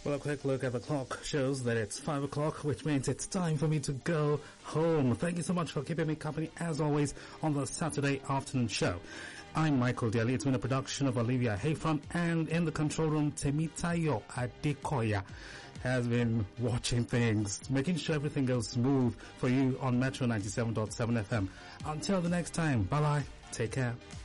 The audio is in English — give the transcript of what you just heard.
Well, a quick look at the clock shows that it's 5 o'clock, which means it's time for me to go home. Thank you so much for keeping me company, as always, on the Saturday afternoon show. I'm Michael Daly. It's been a production of Olivia Hayfront, and in the control room, Temitayo Adekoya has been watching things, making sure everything goes smooth for you on Metro 97.7 FM. Until the next time, bye-bye. Take care.